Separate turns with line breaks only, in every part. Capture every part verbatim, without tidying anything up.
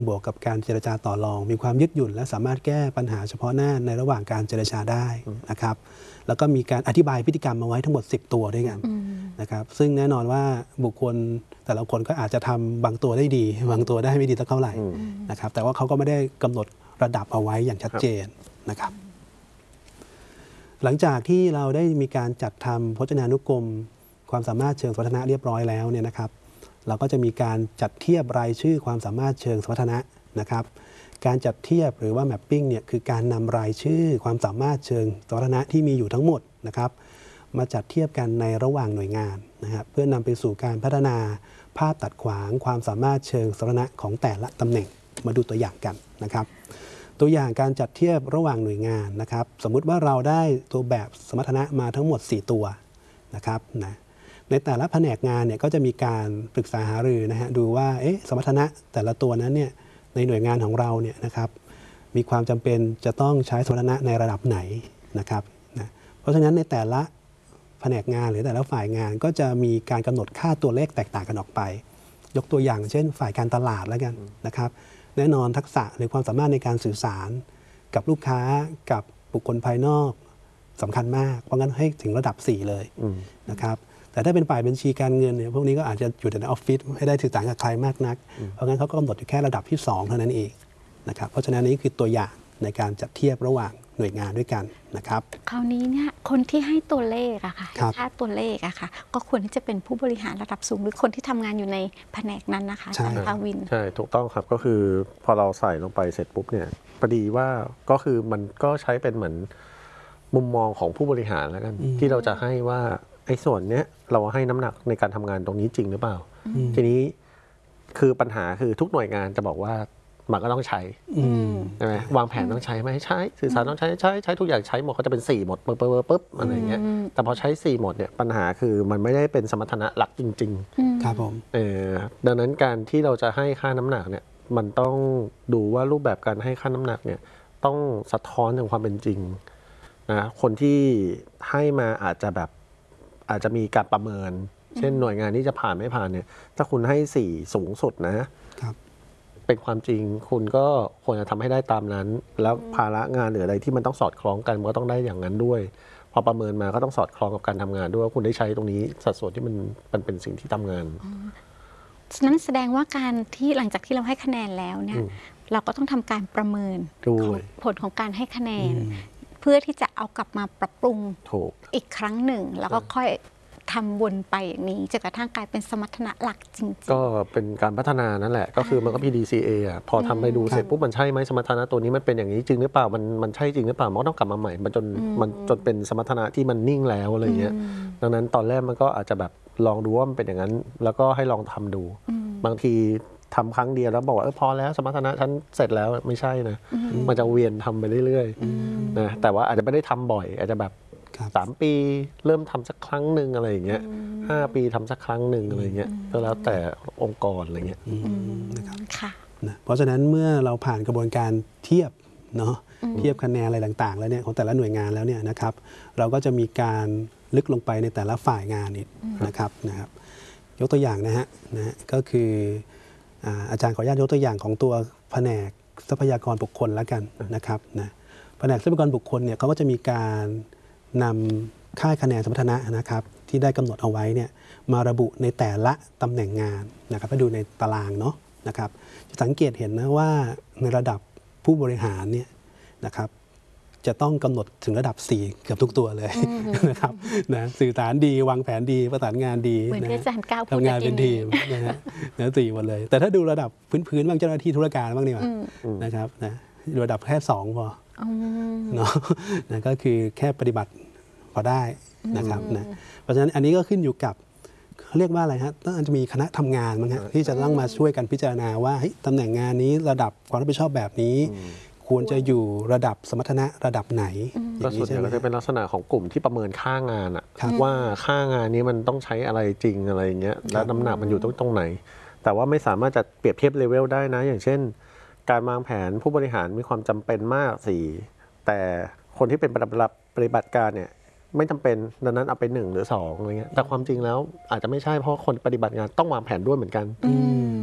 บวกกับการเจรจาต่อรองมีความยืดหยุ่นและสามารถแก้ปัญหาเฉพาะหน้าในระหว่างการเจรจาได้นะครับแล้วก็มีการอธิบายพฤติกรรมมาไว้ทั้งหมดสิบตัวด้วยกันนะครับซึ่งแน่นอนว่าบุคคลแต่ละคนก็อาจจะทำบางตัวได้ดีบางตัวได้ไม่ดีสักเท่าไหร่นะครับแต่ว่าเขาก็ไม่ได้กำหนดระดับเอาไว้อย่างชัดเจนนะครับหลังจากที่เราได้มีการจัดทำพจนานุกรมความสามารถเชิงสมรรถนะเรียบร้อยแล้วเนี่ยนะครับเราก็จะมีการจัดเทียบรายชื่อความสามารถเชิงสมรรถนะนะครับการจัดเทียบหรือว่า mapping เนี่ยคือการนำรายชื่อความสามารถเชิงสมรรถนะที่มีอยู่ทั้งหมดนะครับมาจัดเทียบกันในระหว่างหน่วยงานนะครับเพื่อนำไปสู่การพัฒนาภาพตัดขวางความสามารถเชิงสมรรถนะของแต่ละตำแหน่งมาดูตัวอย่างกันนะครับตัวอย่างการจัดเทียบระหว่างหน่วยงานนะครับสมมุติว่าเราได้ตัวแบบสมรรถนะมาทั้งหมดสี่ตัวนะครับนะในแต่ละแผนกงานเนี่ยก็จะมีการปรึกษาหารือนะฮะดูว่าเอ๊ะสมรรถนะแต่ละตัวนั้นเนี่ยในหน่วยงานของเราเนี่ยนะครับมีความจำเป็นจะต้องใช้สมรรถนะในระดับไหนนะครับนะเพราะฉะนั้นในแต่ละแผนกงานหรือแต่ละฝ่ายงานก็จะมีการกำหนดค่าตัวเลขแตกต่างกันออกไปยกตัวอย่างเช่นฝ่ายการตลาดแล้วกันนะครับแน่นอนทักษะหรือความสามารถในการสื่อสารกับลูกค้ากับบุคคลภายนอกสำคัญมากเพราะงั้นให้ถึงระดับสี่เลยนะครับแต่ถ้าเป็นฝ่ายบัญชีการเงินเนี่ยพวกนี้ก็อาจจะอยู่แต่ในออฟฟิศไม่ได้สื่อสารกับใครมากนักเพราะงั้นเขาก็กำหนดอยู่แค่ระดับที่สองเท่านั้นเองนะครับเพราะฉะนั้นนี้คือตัวอย่างในการจัดเทียบระหว่างหน่วยงานด้วยกันนะครับ
คราวนี้เนี่ยคนที่ให้ตัวเลขอะค่ะค่าตัวเลขอะค่ะก็ควรที่จะเป็นผู้บริหารระดับสูงหรือคนที่ทำงานอยู่ในแผนกนั้นนะคะ
ใช่
ค่ะวิน
ใช่ถูกต้องครับก็คือพอเราใส่ลงไปเสร็จปุ๊บเนี่ยพอดีว่าก็คือมันก็ใช้เป็นเหมือนมุมมองของผู้บริหารแล้วกันที่เราจะให้ว่าไอ้ส่วนเนี้ยเราให้น้ำหนักในการทำงานตรงนี้จริงหรือเปล่าทีนี้คือปัญหาคือทุกหน่วยงานจะบอกว่ามันก็ต้องใช้ใช่ไหมวางแผนต้องใช้ไหมใช้สื่อสารต้องใช้ใช้ใช้ทุกอย่างใช้หมดเขาจะเป็นสี่หมดปึ๊บปึ๊บปึ๊บอะไรอย่างเงี้ยแต่พอใช้สี่หมดเนี่ยปัญหาคือมันไม่ได้เป็นสมรรถนะหลักจริง
ๆครับผม
เออดังนั้นการที่เราจะให้ค่าน้ำหนักเนี่ยมันต้องดูว่ารูปแบบการให้ค่าน้ำหนักเนี่ยต้องสะท้อนถึงความเป็นจริงนะคนที่ให้มาอาจจะแบบอาจจะมีการประเมินเช่นหน่วยงานที่จะผ่านไม่ผ่านเนี่ยถ้าคุณให้สี่สูงสุดนะครับเป็นความจริงคุณก็ควรจะทำให้ได้ตามนั้นแล้วภาระงานหรืออะไรที่มันต้องสอดคล้องกันมันก็ต้องได้อย่างนั้นด้วยพอประเมินมาก็ต้องสอดคล้องกับการทำงานด้วยว่าคุณได้ใช้ตรงนี้สัดส่วนที่มันมันเป็นสิ่งที่ทำงาน
นั้นแสดงว่าการที่หลังจากที่เราให้คะแนนแล้วเนี่ยเราก็ต้องทำการประเมินผลของการให้คะแนนเพื่อที่จะเอากลับมาปรับปรุงอีกครั้งหนึ่งแล้วก็ค่อยทำวนไปอย่างนี้จนกระทั่งกลายเป็นสมรรถนะหลักจริงๆ
ก็เป็นการพัฒนานั่นแหละก็คือมันก็ พี ดี ซี เอ อ่ะพอทำไปดูเสร็จปุ๊บมันใช่ไหมสมรรถนะตัวนี้มันเป็นอย่างนี้จริงหรือเปล่ามันมันใช่จริงหรือเปล่ามันก็ต้องกลับมาใหม่มันจนมันจนเป็นสมรรถนะที่มันนิ่งแล้วอะไรเงี้ยดังนั้นตอนแรกมันก็อาจจะแบบลองดูว่ามันเป็นอย่างนั้นแล้วก็ให้ลองทำดูบางทีทำครั้งเดียวแล้วบอกว่าเออพอแล้วสมรรถนะฉันเสร็จแล้วไม่ใช่นะมันจะเวียนทำไปเรื่อยๆนะแต่ว่าอาจจะไม่ได้ทำบ่อยอาจจะแบบสามปีเริ่มทำสักครั้งหนึ่งอะไรอย่างเงี้ยห้าปีทำสักครั้งหนึ่งอะไรเงี้ยก็แล้วแต่องค์กรอะไรเงี้ย
นะครับนะเพราะฉะนั้นเมื่อเราผ่านกระบวนการเทียบเนาะเทียบคะแนนอะไรต่างๆแล้วเนี่ยของแต่ละหน่วยงานแล้วเนี่ยนะครับเราก็จะมีการลึกลงไปในแต่ละฝ่ายงานอีกนะครับนะครับยกตัวอย่างนะฮะนะก็คืออาจารย์ขออนุญาตยกตัวอย่างของตัวแผนกทรัพยากรบุคคลแล้วกันนะครับนะแผนกทรัพยากรบุคคลเนี่ยเขาก็จะมีการนำค่าคะแนนสมรรถนะนะครับที่ได้กำหนดเอาไว้เนี่ยมาระบุในแต่ละตำแหน่งงานนะครับไปดูในตารางเนาะนะครับจะสังเกตเห็นนะว่าในระดับผู้บริหารเนี่ยนะครับจะต้องกำหนดถึงระดับสี่เกือบทุกตัวเลยนะครับนะสื่อสารดีวางแผนดีประสานงานดี
เหมือนที่อาจารย์ก้าวพูด
ทำงานเป็นทีมนะฮะนะสี่หมดเลยแต่ถ้าดูระดับพื้นๆบ้างเจ้าหน้าที่ธุรการบ้างนี่ว่านะครับนะระดับแค่สองพอเนาะนะก็คือแค่ปฏิบัติพอได้นะครับนะเพราะฉะนั้นอันนี้ก็ขึ้นอยู่กับเขาเรียกว่าอะไรฮะต้องจะมีคณะทำงานมั้งฮะที่จะต้องมาช่วยกันพิจารณาว่าตำแหน่งงานนี้ระดับความรับผิดชอบแบบนี้ควรจะอยู่ระดับสมรรถนะระดับไหน
ก็ส่วนใหญ่ก็จะเป็นลักษณะของกลุ่มที่ประเมินค่างานอะว่าค่างานนี้มันต้องใช้อะไรจริงอะไรอย่างเงี้ยแล้วน้ำหนักมันอยู่ตรงตรงไหนแต่ว่าไม่สามารถจะเปรียบเทียบเลเวลได้นะอย่างเช่นการวางแผนผู้บริหารมีความจำเป็นมากสี่แต่คนที่เป็นปฏิบัติการเนี่ยไม่จำเป็นดังนั้นเอาไปหนึ่งหรือสองอะไรเงี้ยแต่ความจริงแล้วอาจจะไม่ใช่เพราะคนปฏิบัติงานต้องวางแผนด้วยเหมือนกัน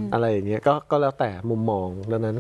อะไรอย่างเงี้ยก็ก็แล้วแต่มุมมองดังนั้น